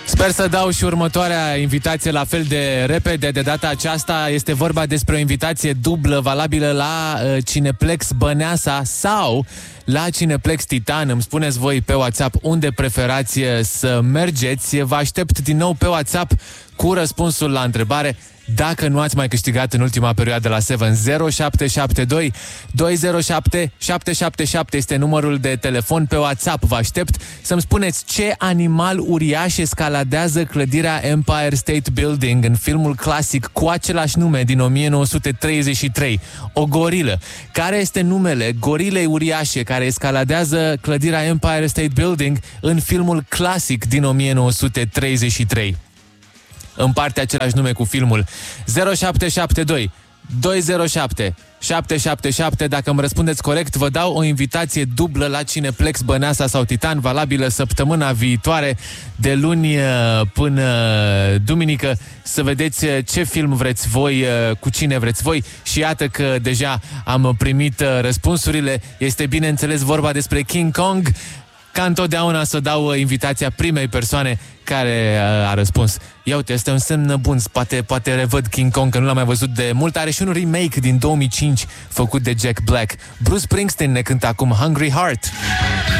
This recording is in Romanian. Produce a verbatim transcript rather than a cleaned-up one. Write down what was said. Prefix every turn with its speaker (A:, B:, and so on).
A: Sper să dau și următoarea invitație la fel de repede. De data aceasta este vorba despre o invitație dublă valabilă la uh, Cineplex Băneasa sau la Cineplex Titan. Îmi spuneți voi pe WhatsApp unde preferați să mergeți. Vă aștept din nou pe WhatsApp cu răspunsul la întrebare. Dacă nu ați mai câștigat în ultima perioadă la șapte zero șapte șapte doi doi zero șapte șapte șapte șapte este numărul de telefon pe WhatsApp. Vă aștept să-mi spuneți ce animal uriaș escaladează clădirea Empire State Building în filmul clasic cu același nume din o mie nouă sute treizeci și trei. O gorilă. Care este numele gorilei uriașe care escaladează clădirea Empire State Building în filmul clasic din o mie nouă sute treizeci și trei? Împarte același nume cu filmul. Zero șapte șapte doi doi zero șapte șapte șapte șapte. Dacă îmi răspundeți corect, vă dau o invitație dublă la Cineplex Băneasa sau Titan, valabilă săptămâna viitoare, de luni până duminică, să vedeți ce film vreți voi, cu cine vreți voi. Și iată că deja am primit răspunsurile. Este bineînțeles vorba despre King Kong. Ca întotdeauna să dau invitația primei persoane care a răspuns. Ia uite, este un semn bun, poate, poate revăd King Kong, că nu l-am mai văzut de mult. Are și un remake din două mii cinci făcut de Jack Black. Bruce Springsteen ne cântă acum Hungry Heart.